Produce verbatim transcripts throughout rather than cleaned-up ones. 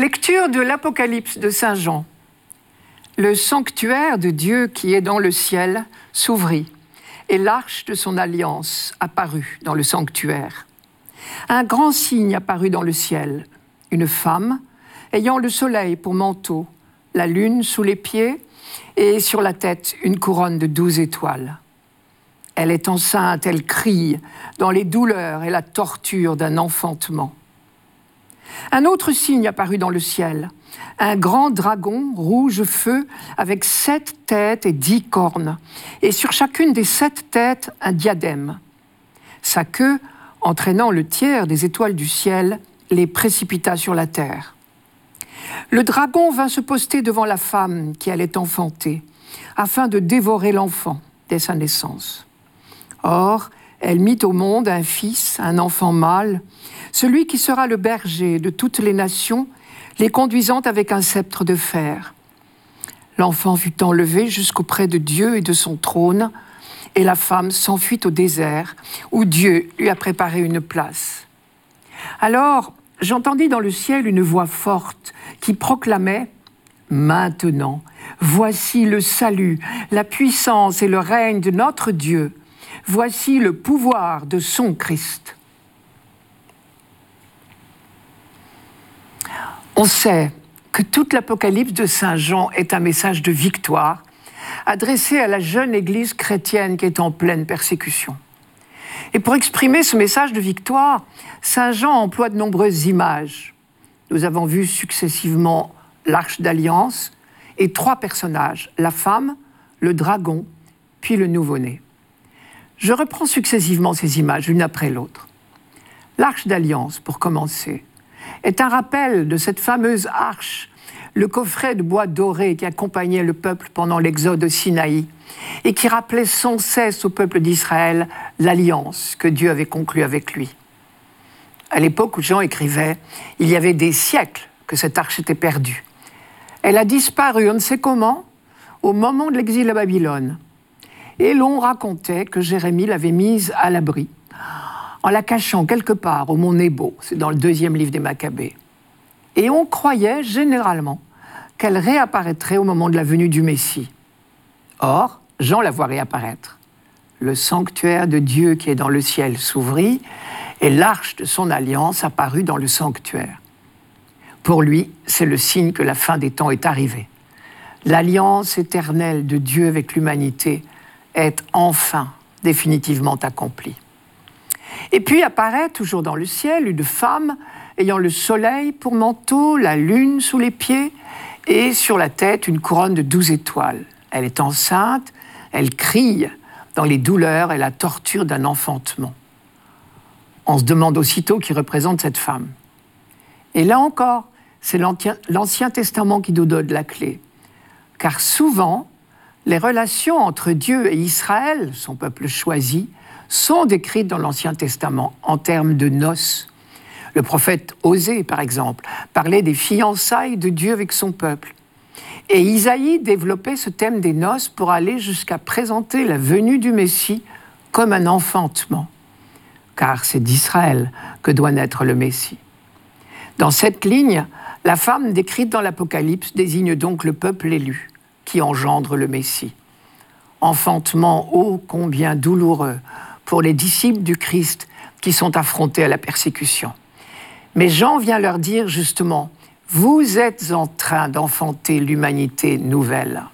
Lecture de l'Apocalypse de Saint Jean. Le sanctuaire de Dieu qui est dans le ciel s'ouvrit, et l'arche de son alliance apparut dans le sanctuaire. Un grand signe apparut dans le ciel, une femme ayant le soleil pour manteau, la lune sous les pieds et sur la tête une couronne de douze étoiles. Elle est enceinte, elle crie dans les douleurs et la torture d'un enfantement. Un autre signe apparut dans le ciel, un grand dragon rouge feu avec sept têtes et dix cornes, et sur chacune des sept têtes un diadème. Sa queue, entraînant le tiers des étoiles du ciel, les précipita sur la terre. Le dragon vint se poster devant la femme qui allait enfanter, afin de dévorer l'enfant dès sa naissance. Or, elle mit au monde un fils, un enfant mâle, celui qui sera le berger de toutes les nations, les conduisant avec un sceptre de fer. L'enfant fut enlevé jusqu'auprès de Dieu et de son trône, et la femme s'enfuit au désert, où Dieu lui a préparé une place. Alors, j'entendis dans le ciel une voix forte qui proclamait « Maintenant, voici le salut, la puissance et le règne de notre Dieu. Voici le pouvoir de son Christ. » On sait que toute l'Apocalypse de Saint Jean est un message de victoire adressé à la jeune Église chrétienne qui est en pleine persécution. Et pour exprimer ce message de victoire, Saint Jean emploie de nombreuses images. Nous avons vu successivement l'Arche d'Alliance et trois personnages, la femme, le dragon, puis le nouveau-né. Je reprends successivement ces images, l'une après l'autre. L'Arche d'Alliance, pour commencer, est un rappel de cette fameuse arche, le coffret de bois doré qui accompagnait le peuple pendant l'exode au Sinaï et qui rappelait sans cesse au peuple d'Israël l'alliance que Dieu avait conclue avec lui. À l'époque où Jean écrivait, il y avait des siècles que cette arche était perdue. Elle a disparu, on ne sait comment, au moment de l'exil à Babylone. Et l'on racontait que Jérémie l'avait mise à l'abri, en la cachant quelque part au mont Nebo, c'est dans le deuxième livre des Maccabées. Et on croyait généralement qu'elle réapparaîtrait au moment de la venue du Messie. Or, Jean la voit réapparaître. Le sanctuaire de Dieu qui est dans le ciel s'ouvrit et l'arche de son alliance apparut dans le sanctuaire. Pour lui, c'est le signe que la fin des temps est arrivée. L'alliance éternelle de Dieu avec l'humanité est enfin définitivement accomplie. Et puis apparaît, toujours dans le ciel, une femme ayant le soleil pour manteau, la lune sous les pieds et sur la tête une couronne de douze étoiles. Elle est enceinte, elle crie dans les douleurs et la torture d'un enfantement. On se demande aussitôt qui représente cette femme. Et là encore, c'est l'Ancien Testament qui nous donne la clé. Car souvent, les relations entre Dieu et Israël, son peuple choisi, sont décrites dans l'Ancien Testament en termes de noces. Le prophète Osée, par exemple, parlait des fiançailles de Dieu avec son peuple. Et Isaïe développait ce thème des noces pour aller jusqu'à présenter la venue du Messie comme un enfantement. Car c'est d'Israël que doit naître le Messie. Dans cette ligne, la femme décrite dans l'Apocalypse désigne donc le peuple élu qui engendre le Messie. Enfantement ô combien douloureux pour les disciples du Christ qui sont affrontés à la persécution. Mais Jean vient leur dire justement, vous êtes en train d'enfanter l'humanité nouvelle.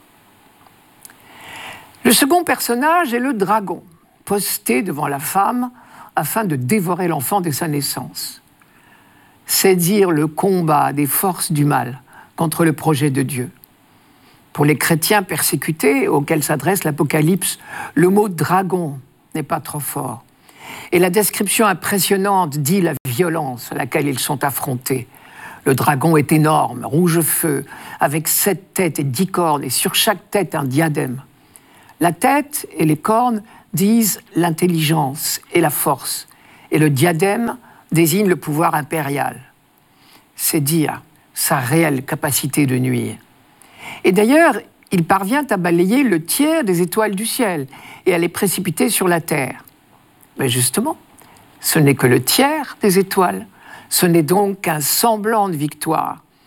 Le second personnage est le dragon, posté devant la femme afin de dévorer l'enfant dès sa naissance. C'est dire le combat des forces du mal contre le projet de Dieu. Pour les chrétiens persécutés auxquels s'adresse l'Apocalypse, le mot « dragon » n'est pas trop fort. Et la description impressionnante dit la violence à laquelle ils sont affrontés. Le dragon est énorme, rouge feu, avec sept têtes et dix cornes, et sur chaque tête un diadème. La tête et les cornes disent l'intelligence et la force, et le diadème désigne le pouvoir impérial. C'est dire sa réelle capacité de nuire. Et d'ailleurs, il parvient à balayer le tiers des étoiles du ciel et à les précipiter sur la terre. Mais justement, ce n'est que le tiers des étoiles. Ce n'est donc qu'un semblant de victoire.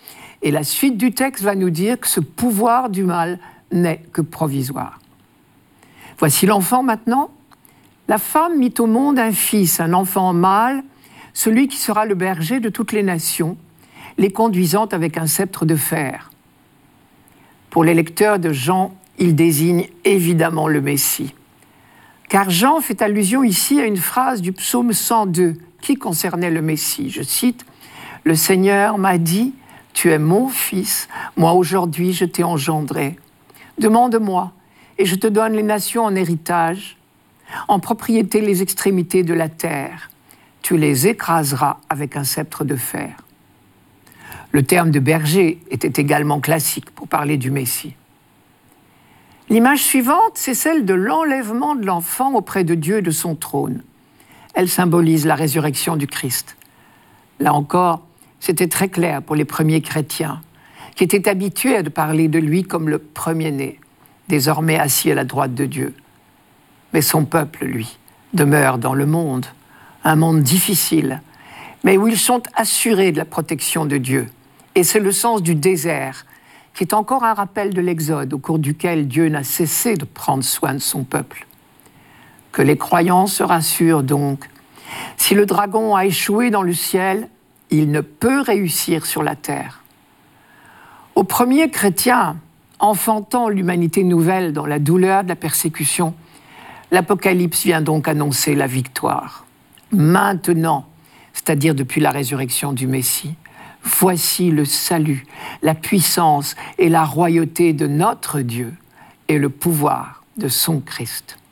Et la suite du texte va nous dire que ce pouvoir du mal n'est que provisoire. Voici l'enfant maintenant. La femme mit au monde un fils, un enfant mâle, celui qui sera le berger de toutes les nations, les conduisant avec un sceptre de fer. Pour les lecteurs de Jean, il désigne évidemment le Messie. Car Jean fait allusion ici à une phrase du psaume cent deux qui concernait le Messie. Je cite, « Le Seigneur m'a dit, tu es mon fils, moi aujourd'hui je t'ai engendré. Demande-moi, et je te donne les nations en héritage, en propriété les extrémités de la terre. Tu les écraseras avec un sceptre de fer. » Le terme de berger était également classique pour parler du Messie. L'image suivante, c'est celle de l'enlèvement de l'enfant auprès de Dieu et de son trône. Elle symbolise la résurrection du Christ. Là encore, c'était très clair pour les premiers chrétiens, qui étaient habitués à parler de lui comme le premier-né, désormais assis à la droite de Dieu. Mais son peuple, lui, demeure dans le monde, un monde difficile, mais où ils sont assurés de la protection de Dieu. Et c'est le sens du désert, qui est encore un rappel de l'Exode, au cours duquel Dieu n'a cessé de prendre soin de son peuple. Que les croyants se rassurent donc. Si le dragon a échoué dans le ciel, il ne peut réussir sur la terre. Aux premiers chrétiens, enfantant l'humanité nouvelle dans la douleur de la persécution, l'Apocalypse vient donc annoncer la victoire. Maintenant, c'est-à-dire depuis la résurrection du Messie, voici le salut, la puissance et la royauté de notre Dieu et le pouvoir de son Christ.